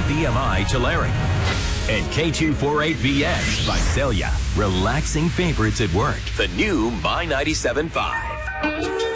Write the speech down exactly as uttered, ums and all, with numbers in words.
V M I Tulare. And K two forty-eight V X Visalia. Relaxing favorites at work. The new My ninety-seven point five.